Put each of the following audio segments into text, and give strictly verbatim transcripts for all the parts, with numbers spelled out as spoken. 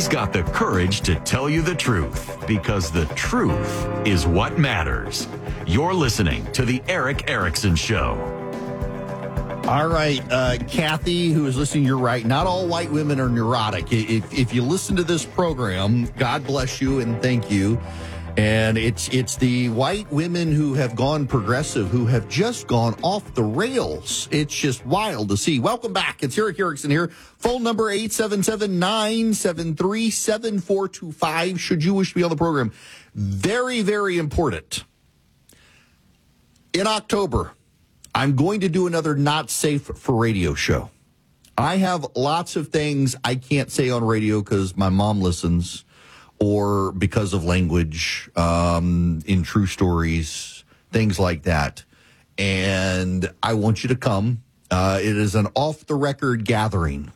he's got the courage to tell you the truth, because the truth is what matters. You're listening to The Erick Erickson Show. All right, uh, Kathy, who is listening, you're right. Not all white women are neurotic. If, if you listen to this program, God bless you and thank you. And it's it's the white women who have gone progressive, who have just gone off the rails. It's just wild to see. Welcome back. It's Erick Erickson here. Phone number eight seven seven, nine seven three, seven four two five, should you wish to be on the program. Very, very important. In October, I'm going to do another Not Safe for Radio show. I have lots of things I can't say on radio because my mom listens, or because of language, um, in true stories, things like that. And I want you to come. Uh, it is an off-the-record gathering.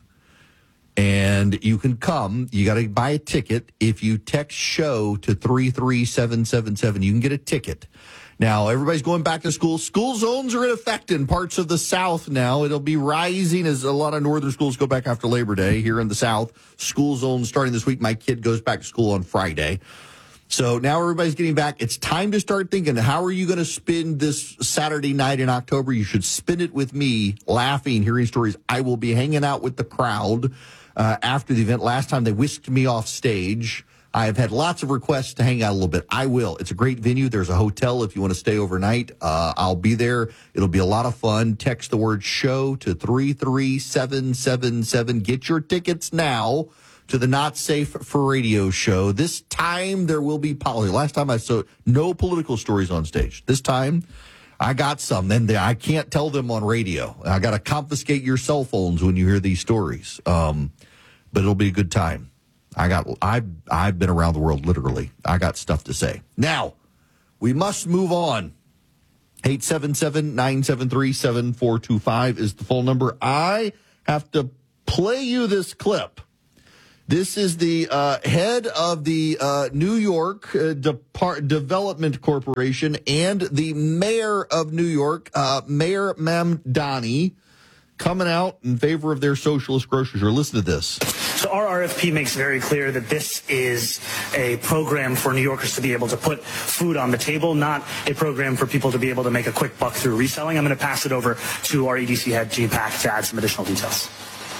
And you can come. You got to buy a ticket. If you text SHOW to three three seven seven seven, you can get a ticket. Now, everybody's going back to school. School zones are in effect in parts of the South now. It'll be rising as a lot of northern schools go back after Labor Day. Here in the South, school zones starting this week. My kid goes back to school on Friday. So now everybody's getting back. It's time to start thinking, how are you going to spend this Saturday night in October? You should spend it with me, laughing, hearing stories. I will be hanging out with the crowd uh, after the event. Last time they whisked me off stage. I've had lots of requests to hang out a little bit. I will. It's a great venue. There's a hotel if you want to stay overnight. Uh, I'll be there. It'll be a lot of fun. Text the word SHOW to three three seven seven seven. Get your tickets now to the Not Safe for Radio show. This time there will be politics. Last time I saw no political stories on stage. This time I got some. Then they, I can't tell them on radio. I got to confiscate your cell phones when you hear these stories. Um, but it'll be a good time. I got, I've, I've been around the world, literally. I got stuff to say. Now, we must move on. eight seven seven, nine seven three, seven four two five is the phone number. I have to play you this clip. This is the uh, head of the uh, New York uh, Depart- Development Corporation and the mayor of New York, uh, Mayor Mamdani, coming out in favor of their socialist grocery store. Listen to this. So our R F P makes very clear that this is a program for New Yorkers to be able to put food on the table, not a program for people to be able to make a quick buck through reselling. I'm going to pass it over to our E D C head, Gene Pack, to add some additional details.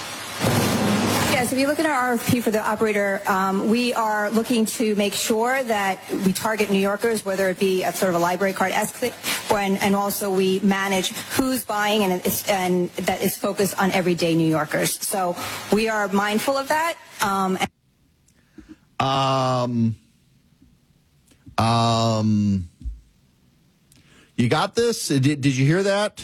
Yes, if you look at our R F P for the operator, um, we are looking to make sure that we target New Yorkers, whether it be a sort of a library card esque, and, and also we manage who's buying, and, it's, and that is focused on everyday New Yorkers. So we are mindful of that. Um, um, um, you got this? Did, did you hear that?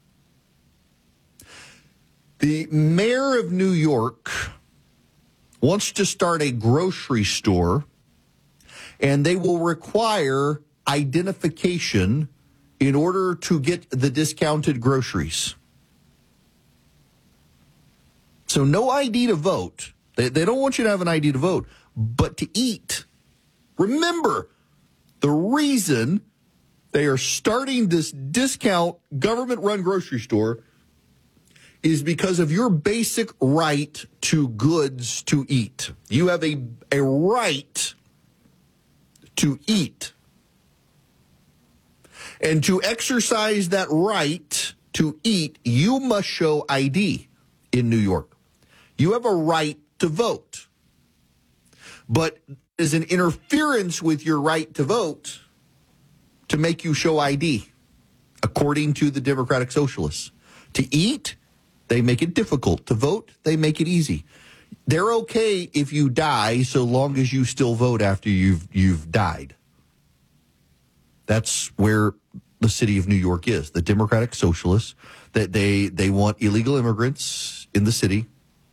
The mayor of New York wants to start a grocery store, and they will require identification in order to get the discounted groceries. So no I D to vote. They, they don't want you to have an I D to vote, but to eat. Remember, the reason they are starting this discount government-run grocery store is because of your basic right to goods to eat. You have a, a right to eat. And to exercise that right to eat, you must show I D in New York. You have a right to vote. But as an interference with your right to vote to make you show I D, according to the Democratic Socialists. To eat, they make it difficult. To vote, they make it easy. They're okay if you die so long as you still vote after you've you've died. That's where the city of New York is. The Democratic Socialists, that they they want illegal immigrants in the city,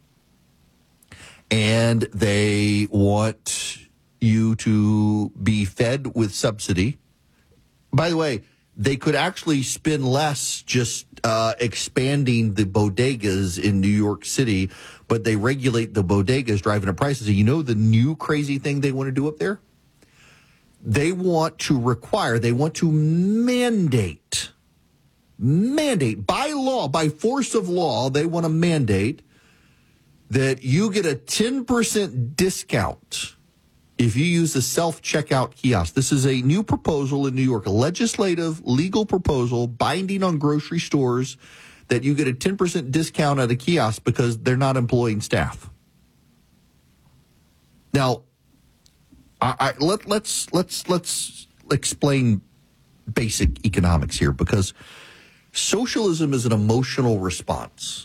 and they want you to be fed with subsidy. By the way, they could actually spend less just uh, expanding the bodegas in New York City, but they regulate the bodegas, driving up prices. And you know the new crazy thing they want to do up there? They want to require, they want to mandate, mandate, by law, by force of law, they want to mandate that you get a ten percent discount if you use the self-checkout kiosk. This is a new proposal in New York, a legislative legal proposal binding on grocery stores that you get a ten percent discount at a kiosk because they're not employing staff. Now, I, I, let, let's let's let's explain basic economics here, because socialism is an emotional response.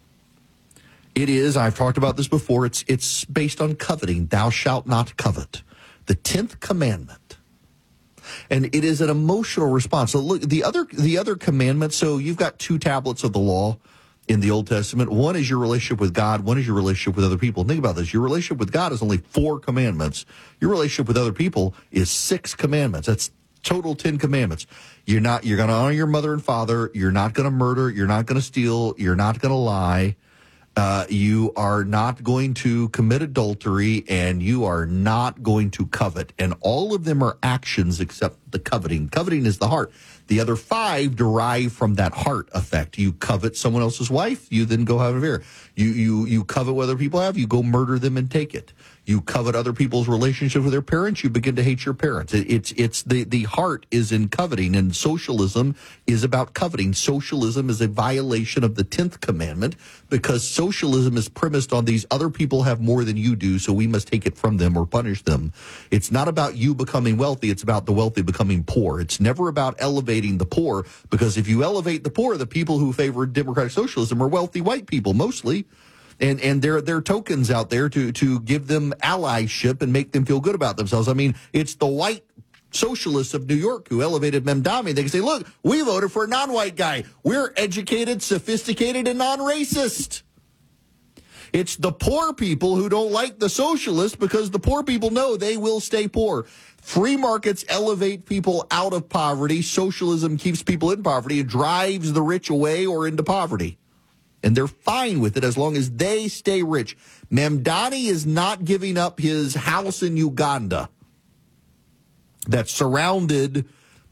It is, I've talked about this before, it's it's based on coveting. Thou shalt not covet. The tenth commandment. And it is an emotional response. So look, the other the other commandments, so you've got two tablets of the law in the Old Testament. One is your relationship with God. One is your relationship with other people. Think about this. Your relationship with God is only four commandments. Your relationship with other people is six commandments. That's total ten commandments. You're not, you're going to honor your mother and father. You're not going to murder. You're not going to steal. You're not going to lie. Uh, you are not going to commit adultery, and you are not going to covet. And all of them are actions except the coveting. Coveting is the heart. The other five derive from that heart effect. You covet someone else's wife, you then go have an affair. You, you, you covet what other people have, you go murder them and take it. You covet other people's relationship with their parents, you begin to hate your parents. It, it's it's the, the heart is in coveting, and socialism is about coveting. Socialism is a violation of the tenth commandment, because socialism is premised on these other people have more than you do, so we must take it from them or punish them. It's not about you becoming wealthy, it's about the wealthy becoming poor. It's never about elevating the poor, because if you elevate the poor, the people who favor democratic socialism are wealthy white people, mostly. And and there there are tokens out there to to give them allyship and make them feel good about themselves. I mean, it's the white socialists of New York who elevated Mamdani. They can say, look, we voted for a non-white guy. We're educated, sophisticated, and non-racist. It's the poor people who don't like the socialists, because the poor people know they will stay poor. Free markets elevate people out of poverty. Socialism keeps people in poverty. It drives the rich away or into poverty. And they're fine with it as long as they stay rich. Mamdani is not giving up his house in Uganda that's surrounded